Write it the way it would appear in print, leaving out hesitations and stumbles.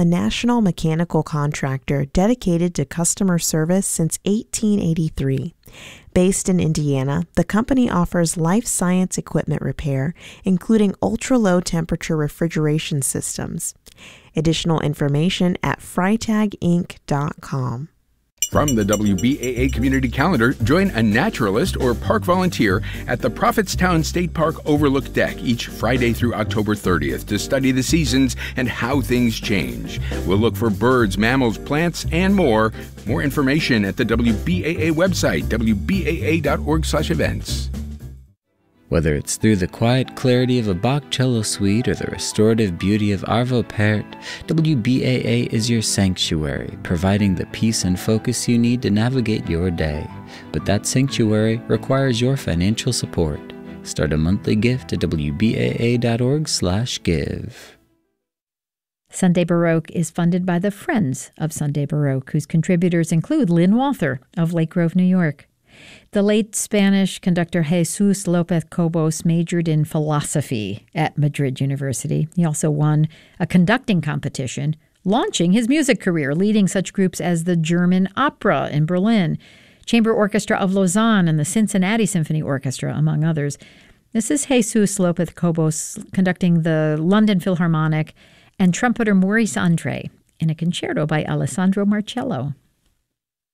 a national mechanical contractor dedicated to customer service since 1883. Based in Indiana, the company offers life science equipment repair, including ultra-low temperature refrigeration systems. Additional information at freitaginc.com. From the WBAA Community Calendar, join a naturalist or park volunteer at the Prophetstown State Park Overlook Deck each Friday through October 30th to study the seasons and how things change. We'll look for birds, mammals, plants, and more. More information at the WBAA website, wbaa.org/events. Whether it's through the quiet clarity of a Bach cello suite or the restorative beauty of Arvo Pärt, WBAA is your sanctuary, providing the peace and focus you need to navigate your day. But that sanctuary requires your financial support. Start a monthly gift at wbaa.org/give. Sunday Baroque is funded by the Friends of Sunday Baroque, whose contributors include Lynn Walther of Lake Grove, New York. The late Spanish conductor Jesus López Cobos majored in philosophy at Madrid University. He also won a conducting competition, launching his music career, leading such groups as the German Opera in Berlin, Chamber Orchestra of Lausanne, and the Cincinnati Symphony Orchestra, among others. This is Jesus López Cobos conducting the London Philharmonic and trumpeter Maurice André in a concerto by Alessandro Marcello.